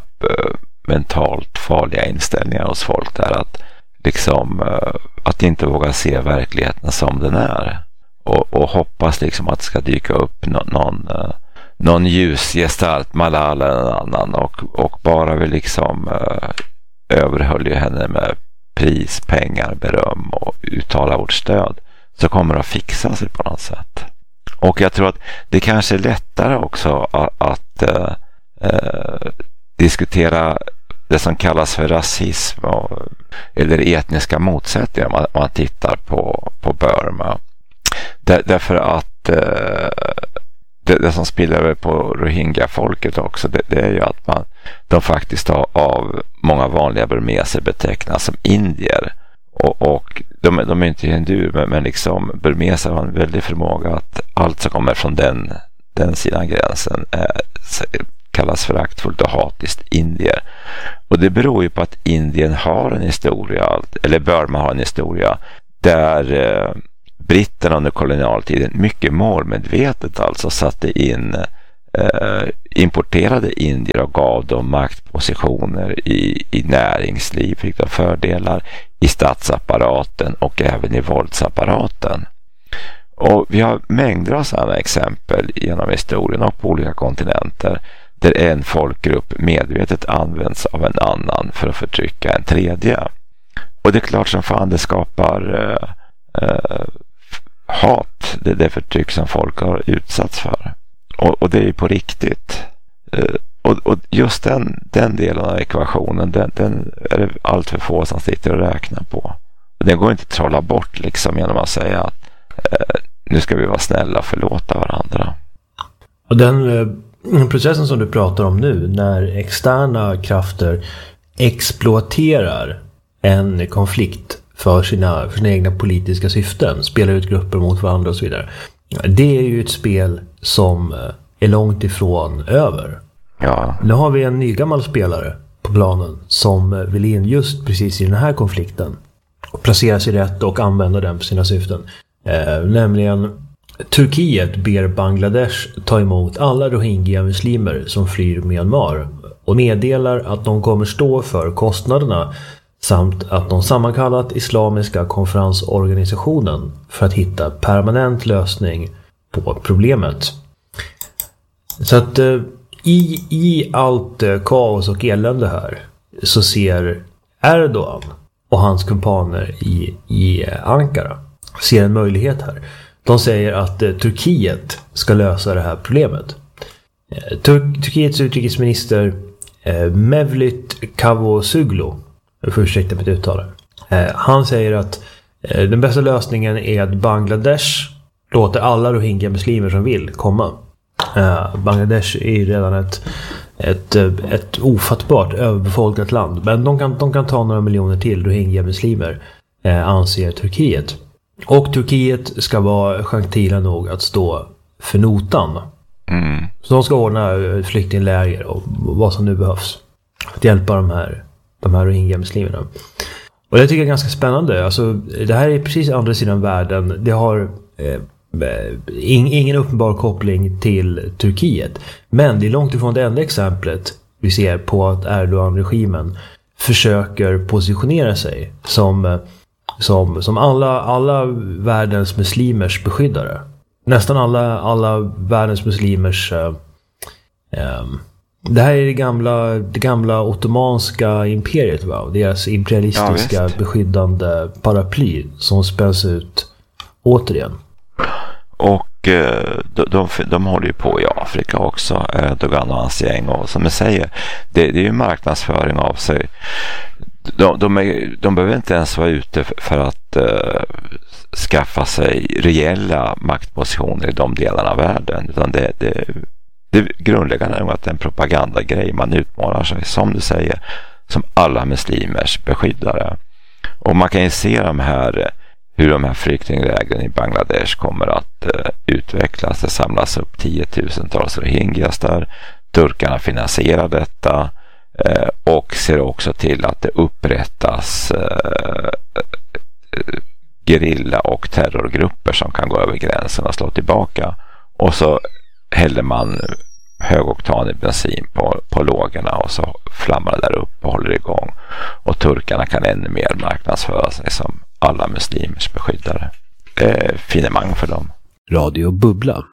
mentalt farliga inställningar hos folk där, att liksom att inte våga se verkligheten som den är, och, och hoppas liksom att det ska dyka upp någon, någon någon ljusgestalt, Malala eller någon annan, och, och bara vi liksom eh, överhöll ju henne med pris, pengar, beröm och uttala vårt stöd, så kommer det att fixa sig på något sätt. Och jag tror att det kanske är lättare också att, att eh, eh, diskutera det som kallas för rasism och, eller etniska motsättningar om man, man tittar på, på Burma. Där, därför att eh, Det, det som spiller över på Rohingya-folket också, det, det är ju att man, de faktiskt har, av många vanliga burmeser betecknas som indier. Och, och de, de är inte hinduer, men, men liksom burmeser har en väldig förmåga att allt som kommer från den, den sidan gränsen är kallas föraktfullt och hatiskt indier. Och det beror ju på att Indien har en historia, eller Burma har en historia, där eh, britterna under kolonialtiden mycket målmedvetet alltså satte in eh, importerade indier och gav dem maktpositioner i, i näringsliv, fick de fördelar i statsapparaten och även i våldsapparaten. Och vi har mängder av sådana exempel genom historien och på olika kontinenter där en folkgrupp medvetet används av en annan för att förtrycka en tredje. Och det är klart som fan det skapar eh, eh, hat, det är det förtryck som folk har utsatts för. Och, och det är ju på riktigt. Eh, och, och just den, den delen av ekvationen, den, den är det allt för få som sitter och räknar på. Och den går inte att trolla bort liksom genom att säga att eh, nu ska vi vara snälla och förlåta varandra. Och den eh, processen som du pratar om nu, när externa krafter exploaterar en konflikt för sina, för sina egna politiska syften, spelar ut grupper mot varandra och så vidare. Det är ju ett spel som är långt ifrån över. Ja. Nu har vi en ny gammal spelare på planen som vill in just precis i den här konflikten och placera sig rätt och använda den för sina syften. Eh, nämligen Turkiet ber Bangladesh ta emot alla Rohingya-muslimer som flyr Myanmar och meddelar att de kommer stå för kostnaderna samt att de sammankallat Islamiska konferensorganisationen för att hitta permanent lösning på problemet. Så att eh, i, i allt eh, kaos och elände här så ser Erdogan och hans kumpaner i, i Ankara ser en möjlighet här. De säger att eh, Turkiet ska lösa det här problemet. Eh, Tur- Turkiets utrikesminister eh, Mevlut Cavusoglu, jag får ursäkta mitt uttal. Eh, han säger att eh, den bästa lösningen är att Bangladesh låter alla Rohingya-muslimer som vill komma. Eh, Bangladesh är ju redan ett, ett, ett ofattbart överbefolkat land. Men de kan, de kan ta några miljoner till Rohingya-muslimer, eh, anser Turkiet. Och Turkiet ska vara gentila nog att stå för notan. Mm. Så de ska ordna flyktingläger och vad som nu behövs för att hjälpa de här, de här Rohingya-muslimerna. Och det tycker jag är ganska spännande. Alltså, det här är precis andra sidan världen. Det har eh, ingen uppenbar koppling till Turkiet. Men det är långt ifrån det enda exemplet vi ser på att Erdogan-regimen försöker positionera sig som, som, som alla, alla världens muslimers beskyddare. Nästan alla, alla världens muslimers... Eh, eh, det här är det gamla, det gamla ottomanska imperiet, va? Deras imperialistiska ja, beskyddande paraply som spänns ut återigen. Och eh, de, de, de håller ju på i Afrika också, Erdogan och hans gäng. Och som jag säger, det, det är ju marknadsföring av sig. De, de, är, de behöver inte ens vara ute för att eh, skaffa sig reella maktpositioner i de delarna av världen. Utan det, det, det grundläggande är att det är en propagandagrej. Man utmanar sig, som du säger, som alla muslimers beskyddare. Och man kan ju se de här, hur de här flyktinglägren i Bangladesh kommer att uh, utvecklas. Det samlas upp tiotusentals rohingyas där. Turkarna finansierar detta uh, och ser också till att det upprättas uh, uh, gerilla och terrorgrupper som kan gå över gränsen och slå tillbaka. Och så häller man högoktanig bensin på, på lågorna och så flammar det där upp och håller igång. Och turkarna kan ännu mer marknadsföra sig som alla muslimers beskyddare. Det är finemang för dem. Radio Bubbla.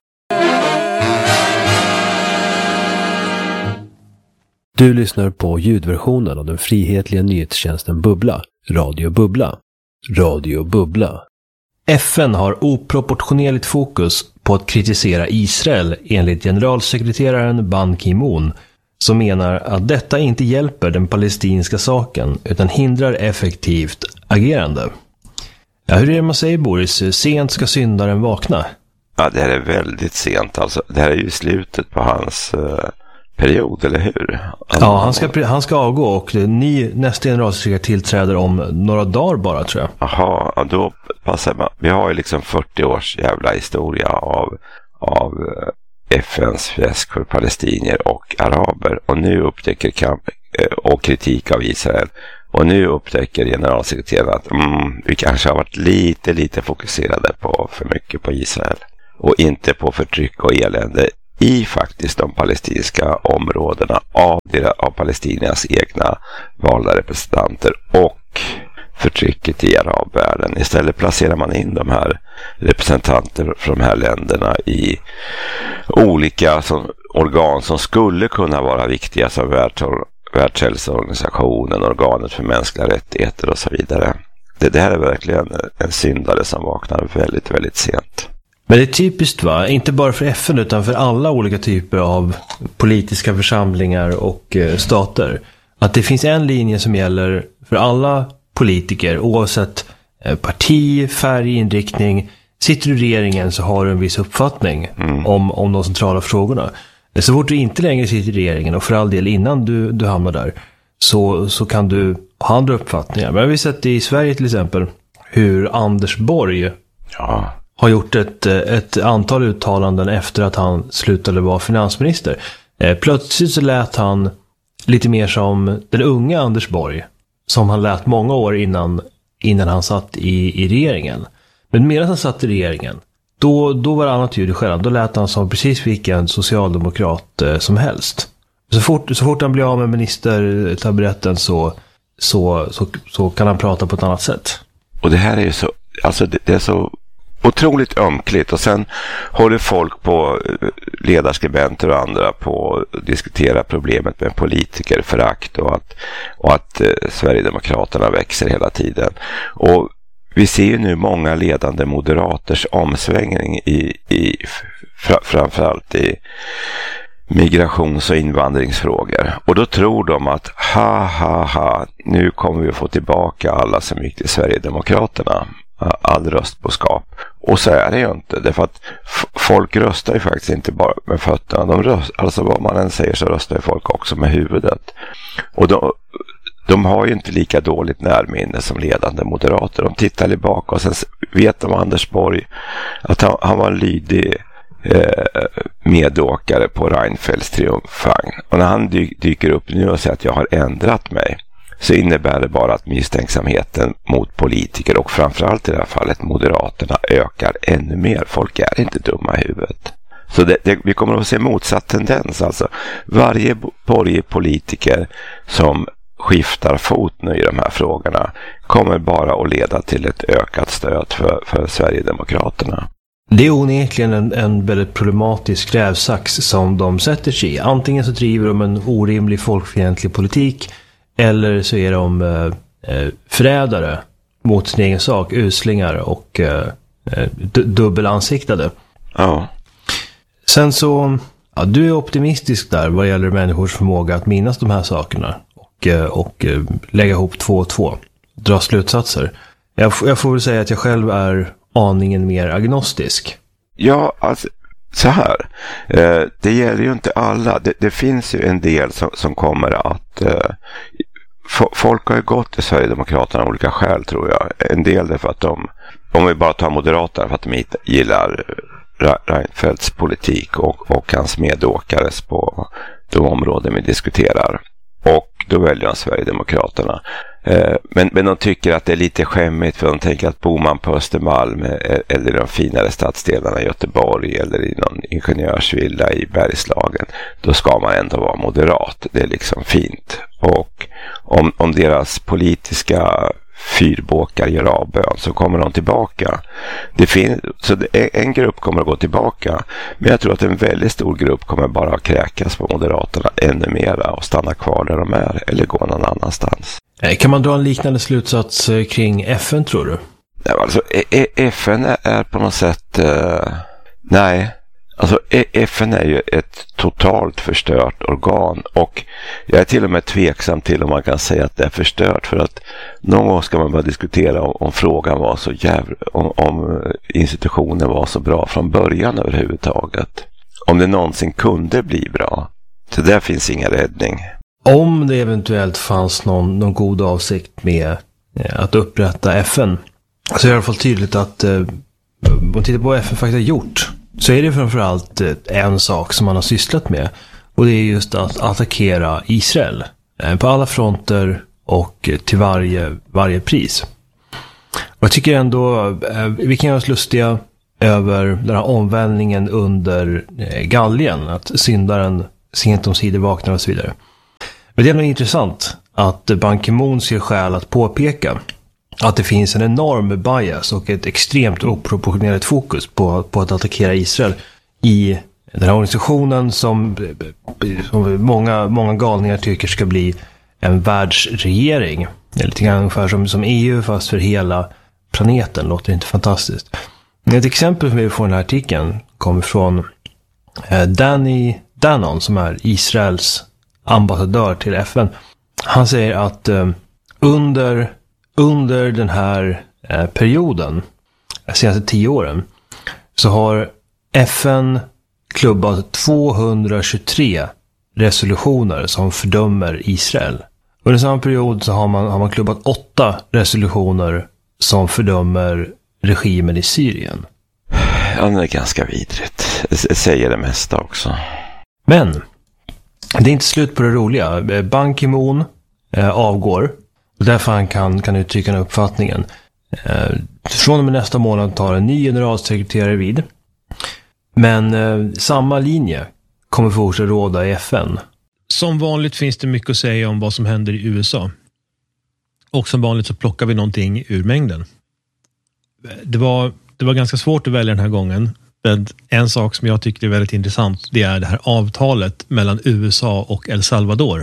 Du lyssnar på ljudversionen av den frihetliga nyhetstjänsten Bubbla. Radio Bubbla. Radio Bubbla. F N har oproportionerligt fokus på att kritisera Israel enligt generalsekreteraren Ban Ki-moon, som menar att detta inte hjälper den palestinska saken utan hindrar effektivt agerande. Ja, hur är det man säger, Boris? Sent ska syndaren vakna. Ja, det här är väldigt sent. Alltså, det här är ju slutet på hans uh, period, eller hur? Han, ja, han ska, han ska avgå och ny, nästa generalsekreterare tillträder om några dagar bara, tror jag. Jaha, ja, då passar man. Vi har ju liksom fyrtio års jävla historia av, av uh, F N:s fläsk för palestinier och araber. Och nu upptäcker kamp och kritik av Israel. Och nu upptäcker generalsekreteraren att mm, vi kanske har varit lite, lite fokuserade på för mycket på Israel. Och inte på förtryck och elände i faktiskt de palestinska områdena av, av palestiniernas egna valda representanter och förtrycket i arabvärlden. Istället placerar man in de här representanter från de här länderna i olika som, organ som skulle kunna vara viktiga som världsor, Världshälsoorganisationen, organet för mänskliga rättigheter och så vidare. Det, det här är verkligen en syndare som vaknar väldigt, väldigt sent. Men det är typiskt, va? Inte bara för F N utan för alla olika typer av politiska församlingar och eh, stater. Att det finns en linje som gäller för alla politiker oavsett eh, parti, färg, inriktning. Sitter du i regeringen så har du en viss uppfattning mm. om, om de centrala frågorna. Så fort du inte längre sitter i regeringen och för all del innan du, du hamnar där så, så kan du ha andra uppfattningar. Men vi har sett i Sverige till exempel hur Anders Borg ja. har gjort ett, ett antal uttalanden efter att han slutade vara finansminister. Plötsligt så lät han lite mer som den unga Anders Borg som han lät många år innan, innan han satt i, i regeringen. Men medan han satt i regeringen Då, då var det annat ljud i skällan. Då lät han som precis vilken socialdemokrat eh, som helst. Så fort, så fort han blir av med ministertaburetten så, så, så, så kan han prata på ett annat sätt. Och det här är ju så, alltså det, det är så otroligt ömkligt. Och sen håller folk på, ledarskribenter och andra, på att diskutera problemet med politikerförakt och att, och att eh, Sverigedemokraterna växer hela tiden. Och vi ser ju nu många ledande moderaters omsvängning i, i fr- framförallt i migrations- och invandringsfrågor. Och då tror de att ha ha ha, nu kommer vi att få tillbaka alla som gick till Sverigedemokraterna, all röstboskap. Och så är det ju inte, därför att f- folk röstar ju faktiskt inte bara med fötterna. De röst, alltså vad man än säger så röstar ju folk också med huvudet. Och då De har ju inte lika dåligt närminne som ledande moderater. De tittar tillbaka och sen vet de Anders Borg att han, han var en lydig eh, medåkare på Reinfeldts triumfvagn. Och när han dy, dyker upp nu och säger att jag har ändrat mig, så innebär det bara att misstänksamheten mot politiker och framförallt i det här fallet Moderaterna ökar ännu mer. Folk är inte dumma i huvudet. Så det, det, vi kommer att se motsatt tendens. Alltså varje borgerlig politiker som skiftar fot nu i de här frågorna kommer bara att leda till ett ökat stöd för, för Sverigedemokraterna. Det är onekligen en, en väldigt problematisk rävsax som de sätter sig i. Antingen så driver de en orimlig folkfientlig politik eller så är de eh, förrädare mot sin egen sak, uslingar och eh, d- dubbelansiktade. Ja. Sen så, ja, du är optimistisk där vad gäller människors förmåga att minnas de här sakerna. Och, och lägga ihop två och två. Dra slutsatser. Jag, jag får väl säga att jag själv är aningen mer agnostisk. Ja, alltså så här. Eh, det gäller ju inte alla. Det, det finns ju en del som, som kommer att... Eh, f- folk har ju gått till Sverigedemokraterna av olika skäl, tror jag. En del därför att de... Om vi bara tar Moderaterna för att de gillar Reinfeldts politik och, och hans medåkares på de områden vi diskuterar. Och då väljer de Sverigedemokraterna. Eh, men, men de tycker att det är lite skämmigt, för de tänker att bor man på Östermalm eller i de finare stadsdelarna i Göteborg eller i någon ingenjörsvilla i Bergslagen, då ska man ändå vara moderat. Det är liksom fint. Och om, om deras politiska fyrbåkar gör avbön så kommer de tillbaka. Det finns, så det, en grupp kommer att gå tillbaka, men jag tror att en väldigt stor grupp kommer bara att kräkas på Moderaterna ännu mera och stanna kvar där de är eller gå någon annanstans. Kan man dra en liknande slutsats kring F N, tror du? Nej, alltså, F N är på något sätt eh, nej. Alltså F N är ju ett totalt förstört organ, och jag är till och med tveksam till om man kan säga att det är förstört, för att någon gång ska man börja diskutera om, om frågan var så jävla, om, om institutionen var så bra från början överhuvudtaget. Om det någonsin kunde bli bra. Så där finns ingen räddning. Om det eventuellt fanns någon, någon god avsikt med eh, att upprätta F N, så är det i alla fall tydligt att eh, om man tittar på vad F N faktiskt har gjort, så är det framförallt en sak som man har sysslat med. Och det är just att attackera Israel. På alla fronter och till varje, varje pris. Och jag tycker ändå, vi kan göra oss lustiga över den här omvändningen under galgen. Att syndaren sent om sidor vaknar och så vidare. Men det är nog intressant att Ban Ki-moon ser skäl att påpeka att det finns en enorm bias och ett extremt oproportionerligt fokus på, på att attackera Israel i den här organisationen som, som många, många galningar tycker ska bli en världsregering. Det är lite grann ungefär som, som E U fast för hela planeten. Låter inte fantastiskt. Ett exempel som vi får i den här artikeln kommer från eh, Danny Danon som är Israels ambassadör till F N. Han säger att eh, under, under den här eh, perioden, de senaste tio åren, så har F N klubbat tvåhundratjugotre resolutioner som fördömer Israel. Under samma period så har man, har man klubbat åtta resolutioner som fördömer regimen i Syrien. Ja, det är ganska vidrigt. Jag säger det mesta också. Men det är inte slut på det roliga. Ban Ki-moon eh, avgår. Och därför han kan, kan uttrycka den uppfattningen. Eh, från och med nästa månad tar en ny generalsekreterare vid. Men eh, samma linje kommer fortsätta råda i F N. Som vanligt finns det mycket att säga om vad som händer i U S A. Och som vanligt så plockar vi någonting ur mängden. Det var, det var ganska svårt att välja den här gången. Men en sak som jag tycker är väldigt intressant, det är det här avtalet mellan U S A och El Salvador.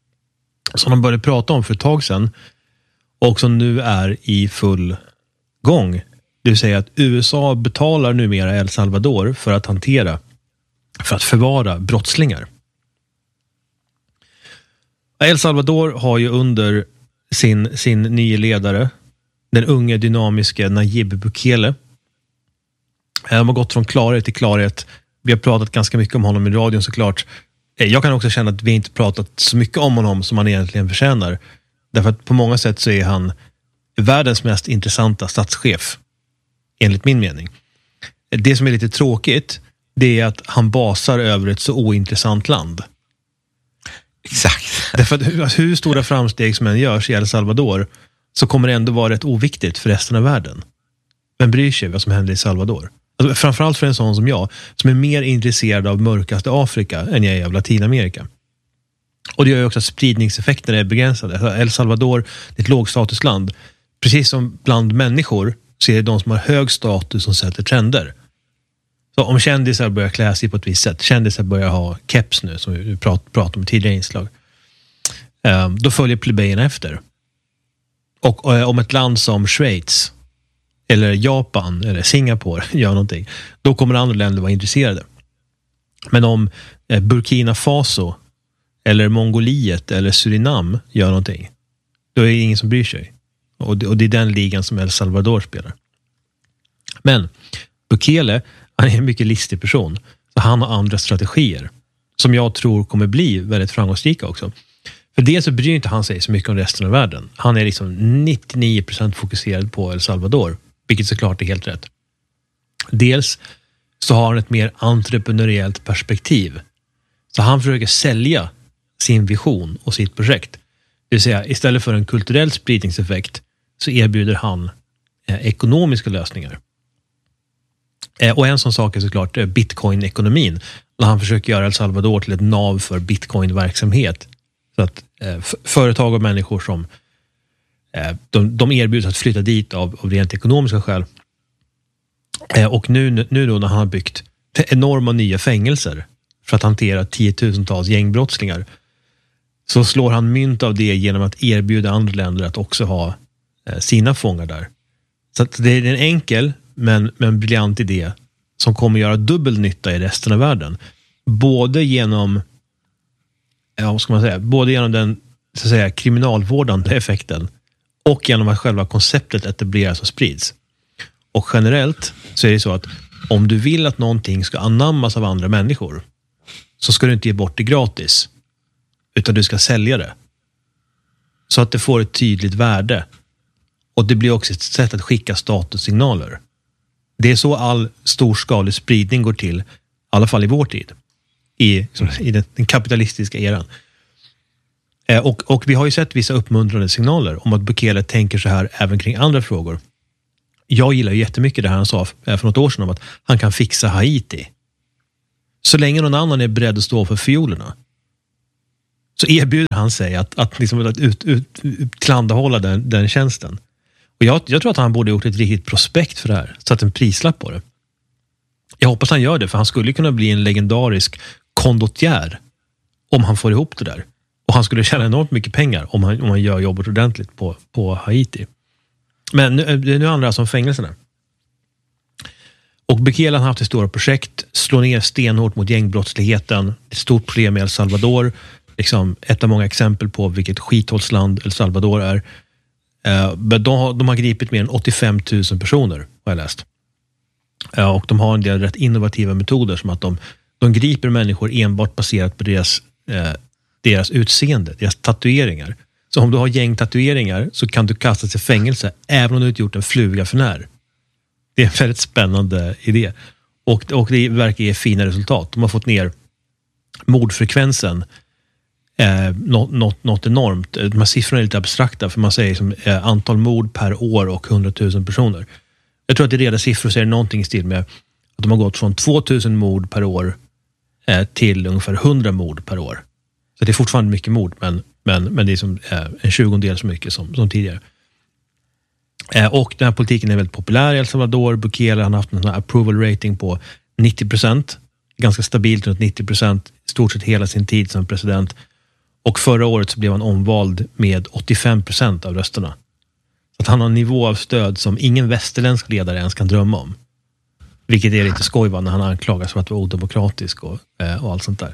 Som de började prata om för ett tag sedan. Och som nu är i full gång. Det vill säga att U S A betalar numera El Salvador för att hantera, för att förvara brottslingar. El Salvador har ju under sin, sin nya ledare, den unge dynamiska Nayib Bukele. Han har gått från klarhet till klarhet. Vi har pratat ganska mycket om honom i radion såklart. Jag kan också känna att vi inte pratat så mycket om honom som han egentligen förtjänar. Därför att på många sätt så är han världens mest intressanta statschef. Enligt min mening. Det som är lite tråkigt, det är att han basar över ett så ointressant land. Exakt. Därför att hur stora framsteg som än görs i El Salvador så kommer det ändå vara rätt oviktigt för resten av världen. Vem bryr sig vad som händer i Salvador? Alltså, framförallt för en sån som jag, som är mer intresserad av mörkaste Afrika än jag är av Latinamerika. Och det gör ju också att spridningseffekterna är begränsade. El Salvador är ett lågstatusland. Precis som bland människor så är det de som har hög status som sätter trender. Så om kändisar börjar klä sig på ett visst sätt, kändisar börjar ha keps nu, som vi prat, pratade om i tidigare inslag, um, då följer plebejerna efter. Och, och om ett land som Schweiz eller Japan eller Singapore gör någonting, då kommer andra länder vara intresserade. Men om eh, Burkina Faso eller Mongoliet eller Surinam gör någonting, då är det ingen som bryr sig. Och det, och det är den ligan som El Salvador spelar. Men Bukele, han är en mycket listig person. Så han har andra strategier som jag tror kommer bli väldigt framgångsrika också. För det så bryr inte han sig så mycket om resten av världen. Han är liksom nittionio procent fokuserad på El Salvador, vilket såklart är helt rätt. Dels så har han ett mer entreprenöriellt perspektiv. Så han försöker sälja sin vision och sitt projekt. Det vill säga, istället för en kulturell spridningseffekt så erbjuder han eh, ekonomiska lösningar. Eh, och en sån sak är såklart eh, bitcoin-ekonomin. När han försöker göra El Salvador till ett nav för bitcoin-verksamhet. Så att eh, f- företag och människor som eh, de, de erbjuds att flytta dit av, av rent ekonomiska skäl. Eh, och nu, nu då när han har byggt enorma nya fängelser för att hantera tiotusentals gängbrottslingar, så slår han mynt av det genom att erbjuda andra länder att också ha eh, sina fångar där. Så att det är en enkel men, men briljant idé som kommer göra dubbel nytta i resten av världen. Både genom ja, vad ska man säga, både genom den så att säga, kriminalvårdande effekten och genom att själva konceptet etableras och sprids. Och generellt så är det så att om du vill att någonting ska anammas av andra människor, så ska du inte ge bort det gratis, utan du ska sälja det. Så att det får ett tydligt värde. Och det blir också ett sätt att skicka statussignaler. Det är så all storskalig spridning går till, i alla fall i vår tid. I, i den, den kapitalistiska eran. Eh, och, och vi har ju sett vissa uppmuntrande signaler om att Bukele tänker så här även kring andra frågor. Jag gillar ju jättemycket det här han sa för något år sedan om att han kan fixa Haiti. Så länge någon annan är beredd att stå för fiolerna så erbjuder han sig att, att, liksom, att ut, ut, ut, tillhandahålla den, den tjänsten. Och jag, jag tror att han borde gjort ett riktigt prospekt för det här. Satt en prislapp på det. Jag hoppas han gör det, för han skulle kunna bli en legendarisk kondotjär om han får ihop det där. Och han skulle tjäna enormt mycket pengar om han, om han gör jobbet ordentligt på, på Haiti. Men nu, nu handlar det alltså om fängelserna. Och Bukele har haft ett stora projekt, slå ner stenhårt mot gängbrottsligheten. Ett stort problem i El Salvador. Liksom ett av många exempel på vilket skithållsland El Salvador är. Uh, de, har, de har gripit mer än åttiofem tusen personer, har jag läst. Uh, och de har en del rätt innovativa metoder, som att de, de griper människor enbart baserat på deras, uh, deras utseende, deras tatueringar. Så om du har gängtatueringar så kan du kastas i fängelse även om du inte gjort en fluga för när. Det är en väldigt spännande idé. Och, och det verkar ge fina resultat. De har fått ner mordfrekvensen Eh, något, något, något enormt. De här siffrorna är lite abstrakta, för man säger som eh, antal mord per år och hundratusen personer. Jag tror att i reda siffror så är det någonting i stil med att de har gått från tvåtusen mord per år eh, till ungefär hundra mord per år. Så det är fortfarande mycket mord, men, men, men det är som eh, en tjugondel så mycket som, som tidigare. Eh, och den här politiken är väldigt populär i El Salvador. Bukele har haft en sån här approval rating på nittio procent. Ganska stabilt runt nittio procent i stort sett hela sin tid som president. Och förra året så blev han omvald med åttiofem procent av rösterna. Så att han har en nivå av stöd som ingen västerländsk ledare ens kan drömma om. Vilket är lite skoj när han anklagas för att vara odemokratisk och, och allt sånt där.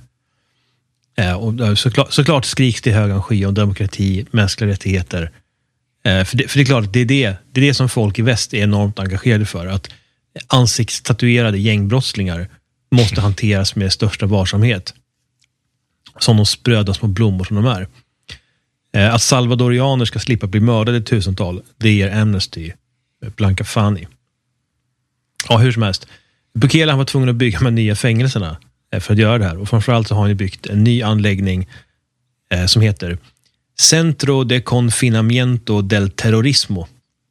Och såklart, såklart skriks det i högan sky om demokrati, mänskliga rättigheter. För det, för det är klart, det är det, det är det som folk i väst är enormt engagerade för. Att ansiktstatuerade gängbrottslingar måste hanteras med största varsamhet. Som de spröda små blommor som de är. Eh, att salvadorianer ska slippa bli mördade i tusental, det ger Amnesty blanka fan i. Ja, hur som helst. Bukele var tvungen att bygga de nya fängelserna eh, för att göra det här. Och framförallt så har han byggt en ny anläggning eh, som heter Centro de Confinamiento del Terrorismo.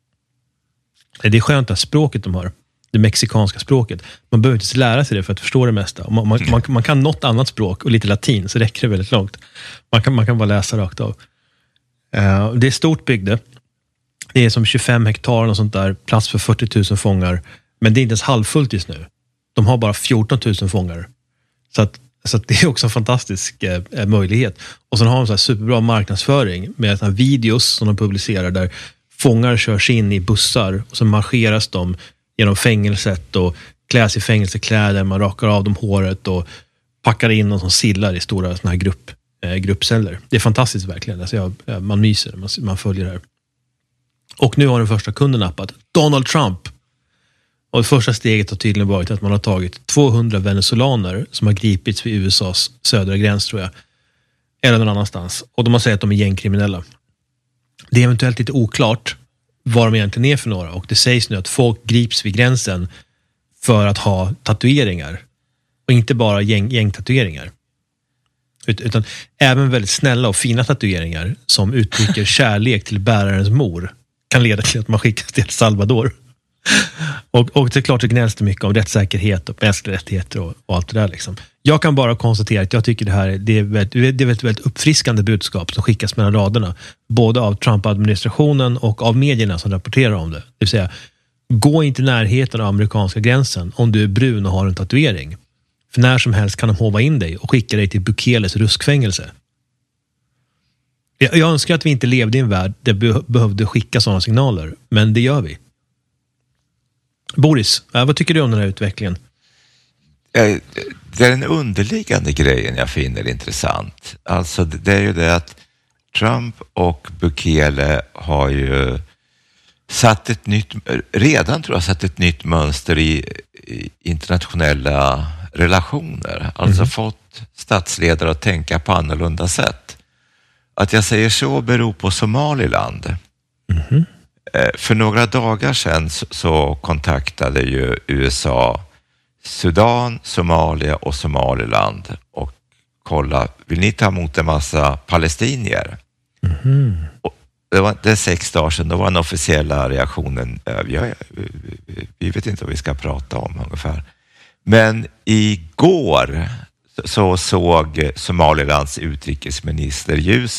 Eh, det är skönt att språket de har. Det mexikanska språket. Man behöver inte lära sig det för att förstå det mesta. Man, man, man, man kan något annat språk och lite latin, så räcker det väldigt långt. Man kan, man kan bara läsa rakt av. Uh, det är stort byggde. Det är som tjugofem hektar och sånt där. Plats för fyrtio tusen fångar. Men det är inte ens halvfullt just nu. De har bara fjorton tusen fångar. Så, att, så att det är också en fantastisk eh, möjlighet. Och sen har de så här superbra marknadsföring med såna videos som de publicerar där fångar körs in i bussar och så marscheras de genom fängelset och kläs i fängelsekläder, man rakar av dem håret och packar in dem som sillar i stora såna här grupp, eh, gruppceller. Det är fantastiskt verkligen. Alltså jag, man myser, man, man följer det här. Och nu har den första kunden appat Donald Trump. Och det första steget har tydligen varit att man har tagit tvåhundra venezuelaner som har gripits vid U S A:s södra gräns, tror jag. Eller någon annanstans. Och de har sagt att de är gängkriminella. Det är eventuellt lite oklart vad de egentligen är för några. Och det sägs nu att folk grips vid gränsen för att ha tatueringar. Och inte bara gäng, gängtatueringar. Ut, utan även väldigt snälla och fina tatueringar som uttrycker kärlek till bärarens mor kan leda till att man skickas till El Salvador. Och, och det är klart det gnälls det mycket om rättssäkerhet och mänskliga rättigheter och, och allt det där liksom. Jag kan bara konstatera att jag tycker det här det är, väldigt, det är ett väldigt uppfriskande budskap som skickas mellan raderna. Både av Trump-administrationen och av medierna som rapporterar om det. Det vill säga, gå inte i närheten av amerikanska gränsen om du är brun och har en tatuering. För när som helst kan de hova in dig och skicka dig till Bukeles ruskfängelse. Jag, jag önskar att vi inte levde i en värld där vi behövde skicka sådana signaler. Men det gör vi. Boris, vad tycker du om den här utvecklingen? Det är den underliggande grejen jag finner intressant. Alltså det är ju det att Trump och Bukele har ju satt ett nytt, redan tror jag satt ett nytt mönster i, i internationella relationer. Alltså mm. fått statsledare att tänka på annorlunda sätt. Att jag säger så beror på Somaliland. Mm. för några dagar sedan så kontaktade ju U S A Sudan, Somalia och Somaliland och kolla, vill ni ta emot en massa palestinier? Mm. Och det var det är sex dagar sedan, då var den officiella reaktionen, vi, vi vet inte vad vi ska prata om ungefär. Men igår så såg Somalilands utrikesminister ljus